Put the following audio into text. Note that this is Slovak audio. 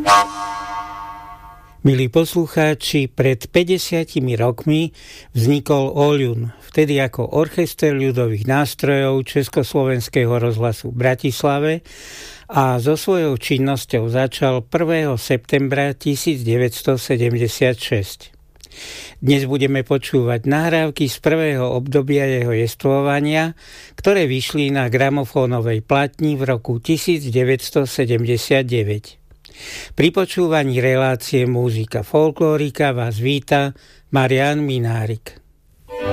Milí poslucháči, pred 50 rokmi vznikol Oľun, vtedy ako orchester ľudových nástrojov Československého rozhlasu v Bratislave a so svojou činnosťou začal 1. septembra 1976. Dnes budeme počúvať nahrávky z prvého obdobia jeho jestvovania, ktoré vyšli na gramofónovej platni v roku 1979. Pri počúvaní relácie Múzika folklórika vás víta Marián Minárik.